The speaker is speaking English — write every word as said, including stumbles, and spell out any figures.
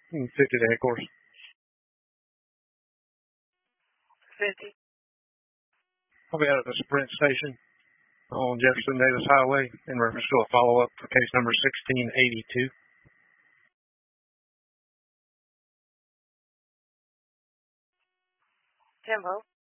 fifty to headquarters. fifty. I'll be out at the Sprint station on Jefferson Davis Highway in reference to a follow-up for case number sixteen eighty-two. Tempo.